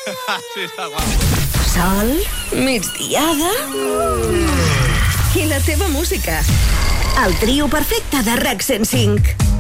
Sí, està guapo. Sol, migdiada... I la teva música. El trio perfecte de RAC 105.